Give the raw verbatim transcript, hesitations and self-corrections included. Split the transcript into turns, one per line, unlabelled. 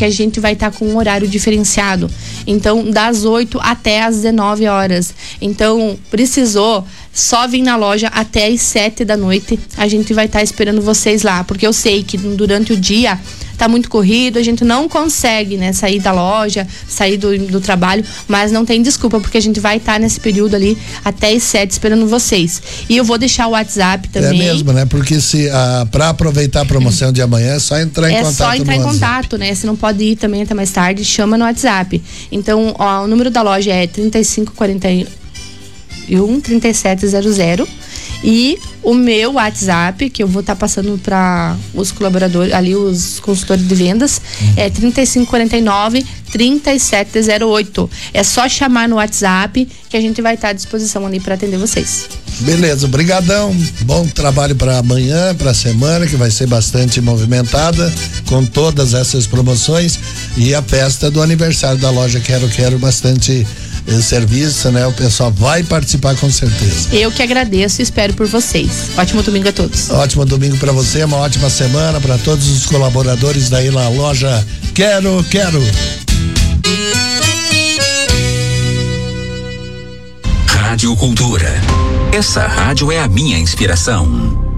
porque a gente vai estar tá com um horário diferenciado. Então, das oito até as dezenove horas. Então, precisou, só vir na loja até as sete da noite. A gente vai estar tá esperando vocês lá, porque eu sei que durante o dia tá muito corrido, a gente não consegue, né, sair da loja, sair do, do trabalho, mas não tem desculpa, porque a gente vai estar tá nesse período ali até as sete esperando vocês. E eu vou deixar o WhatsApp também.
É mesmo, né? Porque se ah, para aproveitar a promoção hum. de amanhã é só entrar em
é
contato. É só
entrar em
WhatsApp.
contato, né? Se não pode ir também até mais tarde, chama no WhatsApp. Então, ó, o número da loja é trinta e cinco quarenta e um, trinta e sete zero zero. E o meu WhatsApp, que eu vou estar tá passando para os colaboradores, ali os consultores de vendas, uhum. é trinta e cinco quarenta e nove, trinta e sete zero oito. É só chamar no WhatsApp que a gente vai estar tá à disposição ali para atender vocês.
Beleza, brigadão. Bom trabalho para amanhã, para a semana, que vai ser bastante movimentada com todas essas promoções e a festa do aniversário da loja Quero Quero bastante serviço, né? O pessoal vai participar com certeza.
Eu que agradeço e espero por vocês. Ótimo domingo a todos.
Ótimo domingo para você, uma ótima semana para todos os colaboradores da na loja Quero Quero.
Rádio Cultura. Essa rádio é a minha inspiração.